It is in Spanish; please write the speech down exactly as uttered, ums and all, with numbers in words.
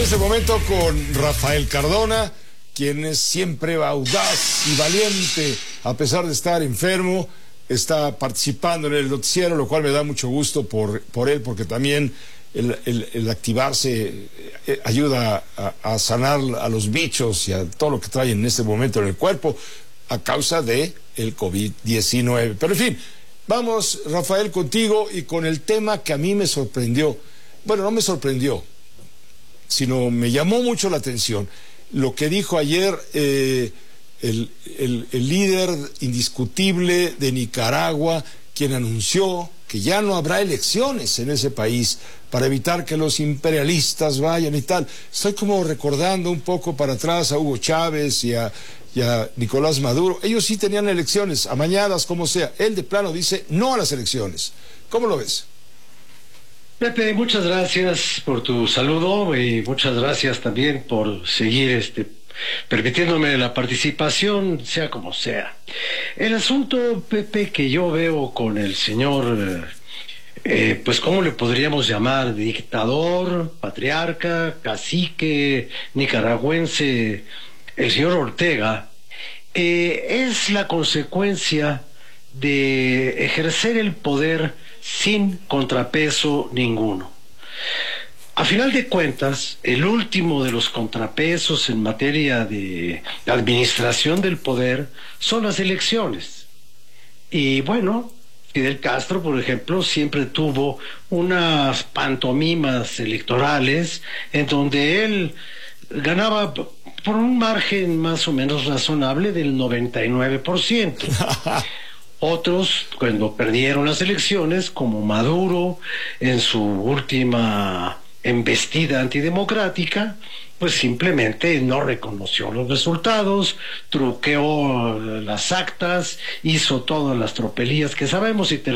En este momento con Rafael Cardona, quien es siempre audaz y valiente, a pesar de estar enfermo, está participando en el noticiero, lo cual me da mucho gusto por, por él, porque también el, el, el activarse eh, ayuda a, a sanar a los bichos y a todo lo que traen en este momento en el cuerpo a causa de el COVID diecinueve. Pero en fin, vamos, Rafael, contigo y con el tema que a mí me sorprendió. Bueno, no me sorprendió, sino me llamó mucho la atención lo que dijo ayer eh, el, el, el líder indiscutible de Nicaragua, quien anunció que ya no habrá elecciones en ese país para evitar que los imperialistas vayan y tal. Estoy como recordando un poco para atrás a Hugo Chávez y a, y a Nicolás Maduro. Ellos sí tenían elecciones, amañadas, como sea. Él de plano dice no a las elecciones. ¿Cómo lo ves? Pepe, muchas gracias por tu saludo y muchas gracias también por seguir este permitiéndome la participación, sea como sea. El asunto, Pepe, que yo veo con el señor, eh, pues, ¿cómo le podríamos llamar? Dictador, patriarca, cacique nicaragüense, el señor Ortega, eh, es la consecuencia de ejercer el poder sin contrapeso ninguno. A final de cuentas, el último de los contrapesos en materia de administración del poder son las elecciones. Y bueno, Fidel Castro, por ejemplo, siempre tuvo unas pantomimas electorales en donde él ganaba por un margen más o menos razonable del noventa y nueve por ciento. Otros, cuando perdieron las elecciones, como Maduro en su última embestida antidemocrática, pues simplemente no reconoció los resultados, truqueó las actas, hizo todas las tropelías que sabemos y